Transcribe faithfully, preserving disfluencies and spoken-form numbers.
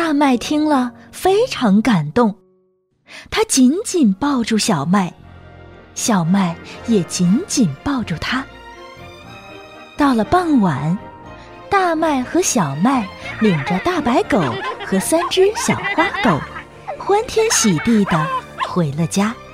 大麦听了非常感动，他紧紧抱住小麦，小麦也紧紧抱住他。到了傍晚，大麦和小麦领着大白狗和三只小花狗，欢天喜地地回了家。